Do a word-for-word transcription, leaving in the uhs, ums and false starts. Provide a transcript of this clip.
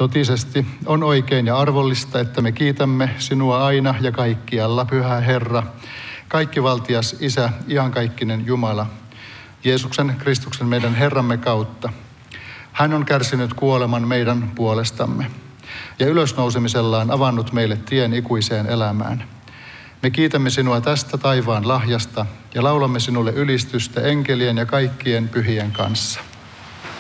Totisesti on oikein ja arvollista, että me kiitämme sinua aina ja kaikkialla, Pyhä Herra, kaikkivaltias Isä, iankaikkinen Jumala, Jeesuksen Kristuksen meidän Herramme kautta. Hän on kärsinyt kuoleman meidän puolestamme ja ylösnousemisellaan avannut meille tien ikuiseen elämään. Me kiitämme sinua tästä taivaan lahjasta ja laulamme sinulle ylistystä enkelien ja kaikkien pyhien kanssa.